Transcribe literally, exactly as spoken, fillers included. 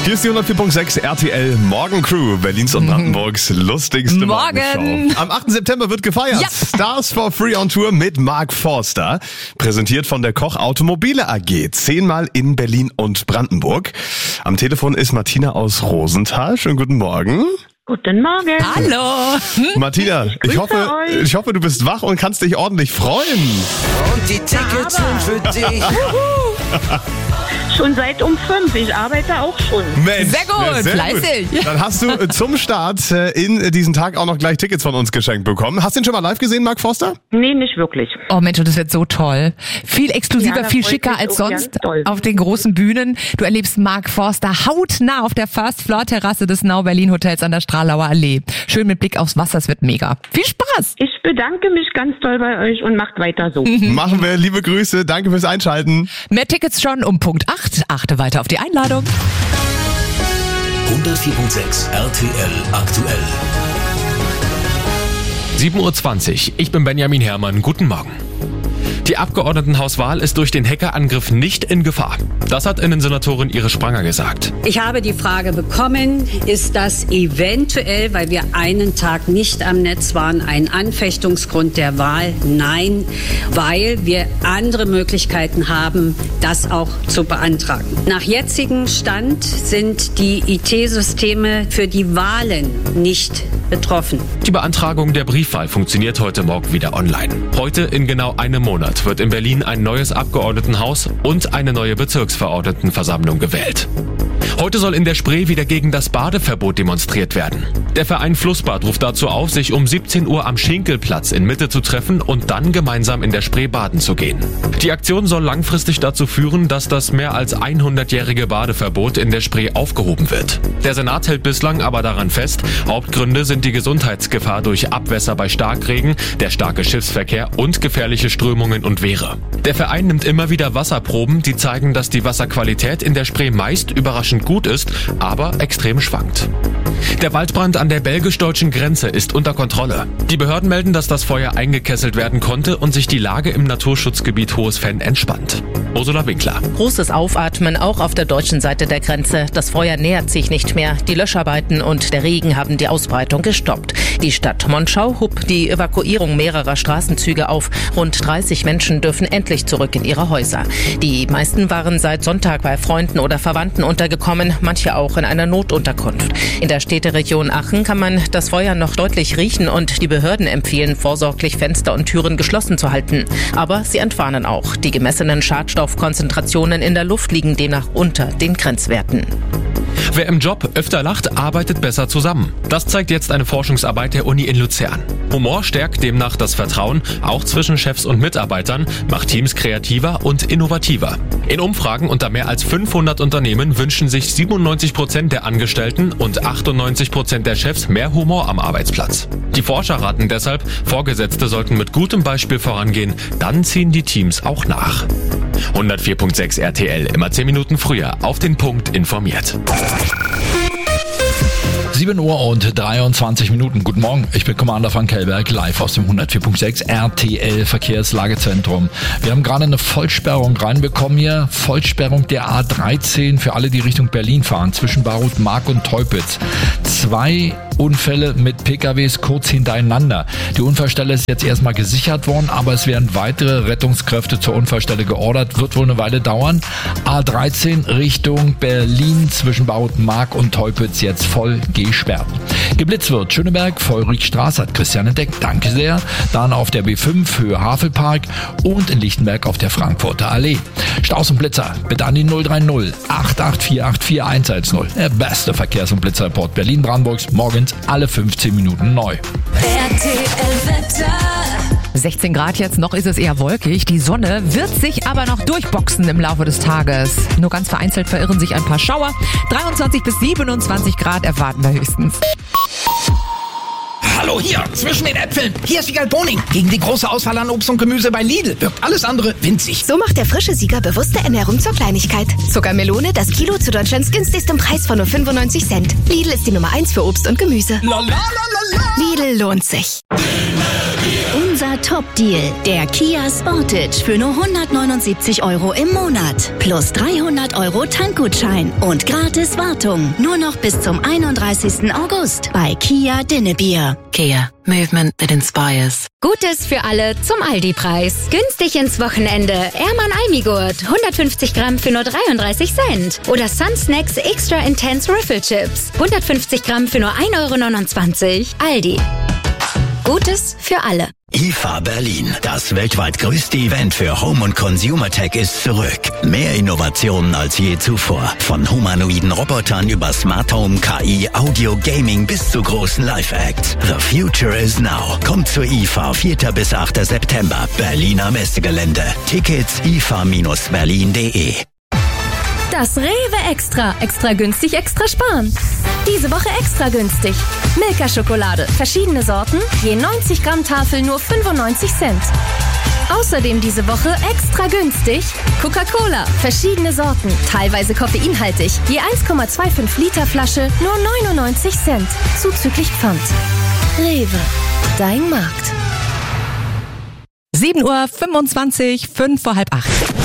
Hier ist die hundertvier Punkt sechs R T L Morgencrew, Berlins und Brandenburgs lustigste Morgen. Morgenshow. Am achten September wird gefeiert. Ja. Stars for Free on Tour mit Mark Forster. Präsentiert von der Koch Automobile A G. Zehnmal in Berlin und Brandenburg. Am Telefon ist Martina aus Rosenthal. Schönen guten Morgen. Guten Morgen. Hallo. Martina, ich hoffe, euch. ich hoffe, du bist wach und kannst dich ordentlich freuen. Und die Tickets sind für dich. Schon seit um fünf. Ich arbeite auch schon. Mensch, Sehr gut, fleißig. Gut. Dann hast du äh, zum Start äh, in diesen Tag auch noch gleich Tickets von uns geschenkt bekommen. Hast du ihn schon mal live gesehen, Mark Forster? Nee, nicht wirklich. Oh Mensch, und das wird so toll. Viel exklusiver, Ja, da viel freut schicker mich als auch ganz sonst doll. auf den großen Bühnen. Du erlebst Mark Forster hautnah auf der First-Floor-Terrasse des Now Berlin Hotels an der Stralauer Allee. Schön mit Blick aufs Wasser, es wird mega. Viel Spaß. Ich bedanke mich ganz doll bei euch und macht weiter so. Machen wir. Liebe Grüße. Danke fürs Einschalten. Mehr Tickets schon um Punkt acht. Achte weiter auf die Einladung. hundertvier Punkt sechs R T L aktuell. sieben Uhr zwanzig. Ich bin Benjamin Herrmann. Guten Morgen. Die Abgeordnetenhauswahl ist durch den Hackerangriff nicht in Gefahr. Das hat Innensenatorin Iris Spranger gesagt. Ich habe die Frage bekommen, ist das eventuell, weil wir einen Tag nicht am Netz waren, ein Anfechtungsgrund der Wahl? Nein, weil wir andere Möglichkeiten haben, das auch zu beantragen. Nach jetzigem Stand sind die I T-Systeme für die Wahlen nicht betroffen. Die Beantragung der Briefwahl funktioniert heute Morgen wieder online. Heute in genau einem Monat wird in Berlin ein neues Abgeordnetenhaus und eine neue Bezirksverordnetenversammlung gewählt. Heute soll in der Spree wieder gegen das Badeverbot demonstriert werden. Der Verein Flussbad ruft dazu auf, sich um siebzehn Uhr am Schinkelplatz in Mitte zu treffen und dann gemeinsam in der Spree baden zu gehen. Die Aktion soll langfristig dazu führen, dass das mehr als hundertjährige Badeverbot in der Spree aufgehoben wird. Der Senat hält bislang aber daran fest, Hauptgründe sind die Gesundheitsgefahr durch Abwässer bei Starkregen, der starke Schiffsverkehr und gefährliche Strömungen und Wehre. Der Verein nimmt immer wieder Wasserproben, die zeigen, dass die Wasserqualität in der Spree meist überraschend gut ist, aber extrem schwankt. Der Waldbrand an der belgisch-deutschen Grenze ist unter Kontrolle. Die Behörden melden, dass das Feuer eingekesselt werden konnte und sich die Lage im Naturschutzgebiet Hohes Venn entspannt. Ursula Winkler. Großes Aufatmen auch auf der deutschen Seite der Grenze. Das Feuer nähert sich nicht mehr. Die Löscharbeiten und der Regen haben die Ausbreitung gestoppt. Die Stadt Monschau hob die Evakuierung mehrerer Straßenzüge auf. Rund dreißig Menschen dürfen endlich zurück in ihre Häuser. Die meisten waren seit Sonntag bei Freunden oder Verwandten untergekommen, manche auch in einer Notunterkunft. In der Städteregion Aachen kann man das Feuer noch deutlich riechen und die Behörden empfehlen, vorsorglich Fenster und Türen geschlossen zu halten. Aber sie entwarnen auch. Die gemessenen Schadstoffkonzentrationen in der Luft liegen demnach unter den Grenzwerten. Wer im Job öfter lacht, arbeitet besser zusammen. Das zeigt jetzt eine Forschungsarbeit der Uni in Luzern. Humor stärkt demnach das Vertrauen, auch zwischen Chefs und Mitarbeitern, macht Teams kreativer und innovativer. In Umfragen unter mehr als fünfhundert Unternehmen wünschen sich siebenundneunzig Prozent der Angestellten und achtundneunzig Prozent der Chefs mehr Humor am Arbeitsplatz. Die Forscher raten deshalb, Vorgesetzte sollten mit gutem Beispiel vorangehen, dann ziehen die Teams auch nach. hundertvier Punkt sechs R T L, immer zehn Minuten früher, auf den Punkt informiert. sieben Uhr und dreiundzwanzig Minuten. Guten Morgen, ich bin Commander Frank Kellberg, live aus dem hundertvier Punkt sechs R T L Verkehrslagezentrum. Wir haben gerade eine Vollsperrung reinbekommen hier. Vollsperrung der A dreizehn für alle, die Richtung Berlin fahren, zwischen Barut-Mark und Teupitz. Zwei Unfälle mit P K Ws kurz hintereinander. Die Unfallstelle ist jetzt erstmal gesichert worden, aber es werden weitere Rettungskräfte zur Unfallstelle geordert. Wird wohl eine Weile dauern. A dreizehn Richtung Berlin zwischen Barut-Mark und Teupitz jetzt voll gesperrt. Geblitzt wird Schöneberg, Feurigstraße, hat Christian entdeckt. Danke sehr. Dann auf der B fünf Höhe Havelpark und in Lichtenberg auf der Frankfurter Allee. Staus und Blitzer, bitte an die null drei null acht acht vier acht vier eins eins null. Der beste Verkehrs- und Blitzerreport Berlin-Brandenburgs, morgens alle fünfzehn Minuten neu. R T L-Wetter. sechzehn Grad jetzt, noch ist es eher wolkig. Die Sonne wird sich aber noch durchboxen im Laufe des Tages. Nur ganz vereinzelt verirren sich ein paar Schauer. dreiundzwanzig bis siebenundzwanzig Grad erwarten wir höchstens. Hallo hier, zwischen den Äpfeln. Hier ist Wiegald Boning. Gegen die große Auswahl an Obst und Gemüse bei Lidl wirkt alles andere winzig. So macht der frische Sieger bewusste Ernährung zur Kleinigkeit. Zuckermelone, das Kilo zu Deutschlands günstigstem Preis von nur fünfundneunzig Cent. Lidl ist die Nummer eins für Obst und Gemüse. La, la, la, la, la. Lidl lohnt sich. Unser Kia Top Deal. Der Kia Sportage für nur hundertneunundsiebzig Euro im Monat. Plus dreihundert Euro Tankgutschein und gratis Wartung. Nur noch bis zum einunddreißigsten August bei Kia Dinnebier. Kia. Movement that inspires. Gutes für alle zum Aldi-Preis. Günstig ins Wochenende. Erman Almigurt. hundertfünfzig Gramm für nur dreiunddreißig Cent. Oder Sun Snacks Extra Intense Riffle Chips. hundertfünfzig Gramm für nur ein Euro neunundzwanzig. Aldi. Gutes für alle. I F A Berlin, das weltweit größte Event für Home- und Consumer Tech ist zurück. Mehr Innovationen als je zuvor. Von humanoiden Robotern über Smart Home, K I, Audio, Gaming bis zu großen Live-Acts. The future is now. Kommt zur I F A vierten bis achten September. Berliner Messegelände. Tickets i f a Bindestrich berlin punkt de. Das Rewe Extra. Extra günstig, extra sparen. Diese Woche extra günstig. Milka Schokolade. Verschiedene Sorten. Je neunzig Gramm Tafel nur fünfundneunzig Cent. Außerdem diese Woche extra günstig. Coca-Cola. Verschiedene Sorten. Teilweise koffeinhaltig. Je eins Komma fünfundzwanzig Liter Flasche nur neunundneunzig Cent. Zuzüglich Pfand. Rewe. Dein Markt. sieben Uhr fünfundzwanzig, fünf vor halb acht.